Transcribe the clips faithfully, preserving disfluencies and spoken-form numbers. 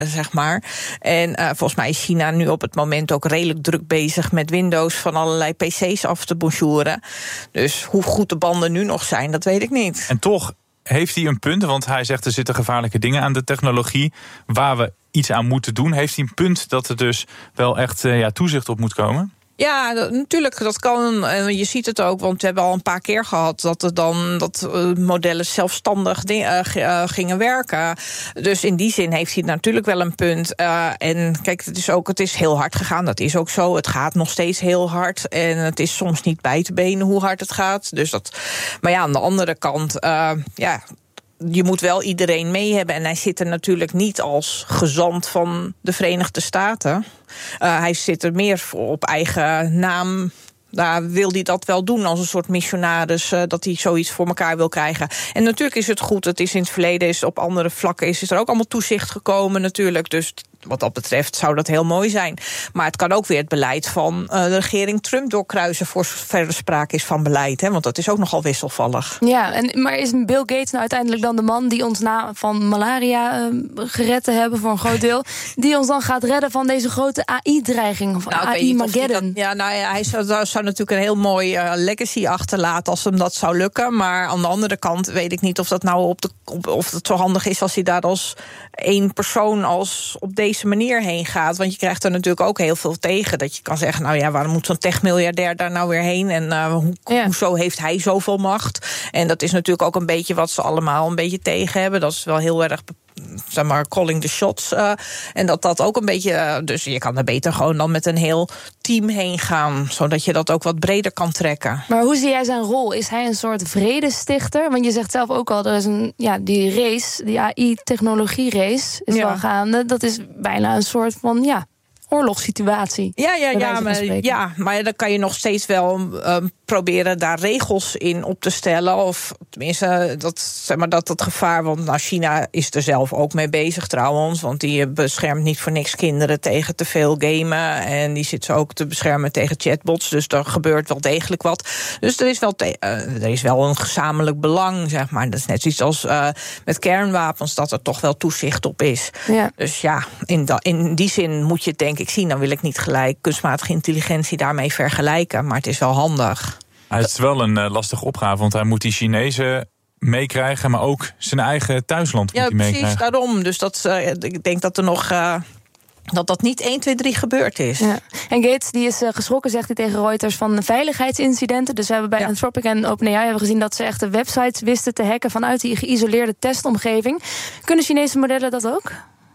zeg maar. En uh, volgens mij is China nu op het moment ook redelijk druk bezig met Windows van allerlei P C's af te bonjouren. Dus hoe goed de banden nu nog zijn, dat weet ik niet. En toch heeft hij een punt, want hij zegt er zitten gevaarlijke dingen aan de technologie waar we iets aan moeten doen. Heeft hij een punt dat er dus wel echt uh, ja, toezicht op moet komen? Ja, dat, natuurlijk, dat kan. En je ziet het ook, want we hebben al een paar keer gehad dat er dan dat uh, modellen zelfstandig ding, uh, g- uh, gingen werken. Dus in die zin heeft hij natuurlijk wel een punt. Uh, en kijk, het is ook, het is heel hard gegaan. Dat is ook zo. Het gaat nog steeds heel hard. En het is soms niet bij te benen hoe hard het gaat. Dus dat. Maar ja, aan de andere kant, uh, ja. Je moet wel iedereen mee hebben. En hij zit er natuurlijk niet als gezant van de Verenigde Staten. Uh, hij zit er meer op eigen naam. Daar wil hij dat wel doen als een soort missionaris, uh, dat hij zoiets voor elkaar wil krijgen. En natuurlijk is het goed. Het is in het verleden, is op andere vlakken is, is er ook allemaal toezicht gekomen natuurlijk. Dus wat dat betreft zou dat heel mooi zijn. Maar het kan ook weer het beleid van uh, de regering Trump doorkruisen, voor zover er sprake is van beleid. Hè, want dat is ook nogal wisselvallig. Ja, en, maar is Bill Gates nou uiteindelijk dan de man die ons na van malaria uh, gered te hebben voor een groot deel, die ons dan gaat redden van deze grote A I-dreiging of nou, A I-mageddon? Ja, nou ja, hij zou, zou natuurlijk een heel mooi uh, legacy achterlaten als hem dat zou lukken. Maar aan de andere kant weet ik niet of dat nou op de op, of het zo handig is als hij daar als één persoon als op deze manier heen gaat. Want je krijgt er natuurlijk ook heel veel tegen. Dat je kan zeggen, nou ja, waarom moet zo'n techmiljardair daar nou weer heen? En uh, hoe, ja. hoezo heeft hij zoveel macht? En dat is natuurlijk ook een beetje wat ze allemaal een beetje tegen hebben. Dat is wel heel erg, zeg maar, calling the shots. Uh, en dat dat ook een beetje. Uh, dus je kan er beter gewoon dan met een heel team heen gaan, zodat je dat ook wat breder kan trekken. Maar hoe zie jij zijn rol? Is hij een soort vredestichter? Want je zegt zelf ook al, er is een, ja, die race, die A I-technologie-race is ja. wel gaande. Dat is bijna een soort van, ja, oorlogssituatie. Ja, ja, ja, maar, ja, maar dan kan je nog steeds wel um, proberen daar regels in op te stellen. Of tenminste, dat, zeg maar, dat het gevaar. Want nou, China is er zelf ook mee bezig trouwens. Want die beschermt niet voor niks kinderen tegen te veel gamen. En die zit ze ook te beschermen tegen chatbots. Dus er gebeurt wel degelijk wat. Dus er is wel, te, uh, er is wel een gezamenlijk belang, zeg maar. Dat is net zoiets als uh, met kernwapens, dat er toch wel toezicht op is. Ja. Dus ja, in, da, in die zin moet je het denk ik zien. Dan wil ik niet gelijk kunstmatige intelligentie daarmee vergelijken. Maar het is wel handig. Het is wel een uh, lastige opgave, want hij moet die Chinezen meekrijgen, maar ook zijn eigen thuisland moet ja, hij meekrijgen. Ja, precies, daarom. Dus dat, uh, ik denk dat er nog Uh, dat dat niet één, twee, drie gebeurd is. Ja. En Gates die is uh, geschrokken, zegt hij tegen Reuters, van veiligheidsincidenten. Dus we hebben bij ja. Anthropic en OpenAI hebben gezien dat ze echt de websites wisten te hacken vanuit die geïsoleerde testomgeving. Kunnen Chinese modellen dat ook?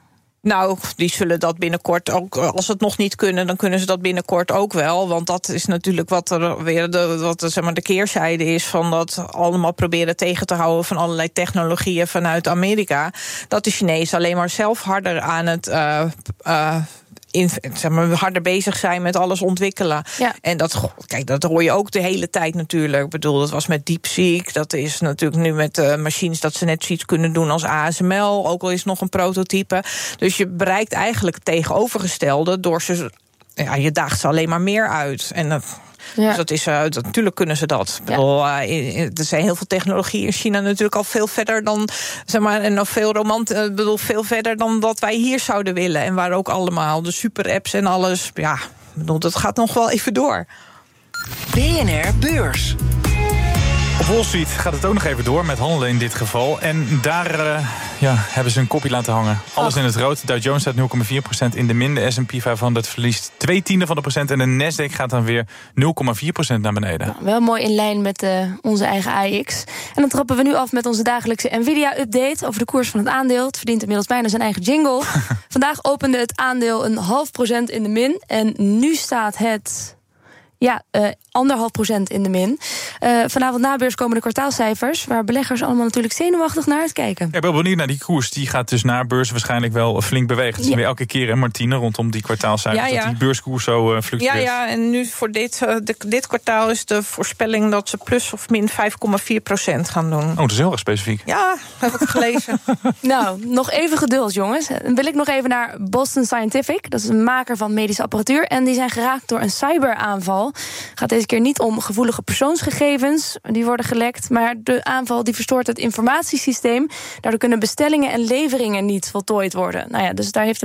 Nou, die zullen dat binnenkort ook, als ze het nog niet kunnen, dan kunnen ze dat binnenkort ook wel. Want dat is natuurlijk wat er weer de, wat er, zeg maar, de keerzijde is van dat allemaal proberen tegen te houden van allerlei technologieën vanuit Amerika. Dat de Chinezen alleen maar zelf harder aan het Uh, uh, In, zeg maar, harder bezig zijn met alles ontwikkelen. Ja. En dat, kijk, dat hoor je ook de hele tijd natuurlijk. Ik bedoel, dat was met DeepSeek. Dat is natuurlijk nu met uh, machines dat ze net zoiets kunnen doen als A S M L. Ook al is het nog een prototype. Dus je bereikt eigenlijk het tegenovergestelde door ze. Ja, je daagt ze alleen maar meer uit. En dat. Ja. Dus dat is, uh, dat, natuurlijk kunnen ze dat. Ik bedoel, uh, er zijn heel veel technologie in China natuurlijk al veel verder dan, zeg maar, en nog veel romant, uh, bedoel, veel verder dan wat wij hier zouden willen. En waar ook allemaal de super-apps en alles. Ja, bedoel, dat gaat nog wel even door. B N R Beurs. Op Wall Street gaat het ook nog even door met handelen in dit geval. En daar uh, ja, hebben ze een kopje laten hangen. Alles Ach. in het rood. Dow Jones staat nul komma vier procent in de min. De S en P vijfhonderd verliest twee tiende van de procent. En de Nasdaq gaat dan weer nul komma vier procent naar beneden. Nou, wel mooi in lijn met uh, onze eigen A X. En dan trappen we nu af met onze dagelijkse Nvidia-update over de koers van het aandeel. Het verdient inmiddels bijna zijn eigen jingle. Vandaag opende het aandeel een half procent in de min. En nu staat het Ja, uh, anderhalf procent in de min. Uh, vanavond na beurs komen de kwartaalcijfers, waar beleggers allemaal natuurlijk zenuwachtig naar uitkijken. Ik ben benieuwd naar die koers. Die gaat dus na beurs waarschijnlijk wel flink bewegen. Het is ja. weer elke keer, hè, Martine, rondom die kwartaalcijfers, ja, ja. dat die beurskoers zo uh, fluctueert. Ja, ja, en nu voor dit, uh, de, dit kwartaal is de voorspelling dat ze plus of min vijf komma vier procent gaan doen. Oh, dat is heel erg specifiek. Ja, heb ik gelezen. Nou, nog even geduld, jongens. Dan wil ik nog even naar Boston Scientific. Dat is een maker van medische apparatuur. En die zijn geraakt door een cyberaanval. aanval. Het gaat deze keer niet om gevoelige persoonsgegevens, die worden gelekt, maar de aanval die verstoort het informatiesysteem. Daardoor kunnen bestellingen en leveringen niet voltooid worden. Nou ja, dus daar heeft de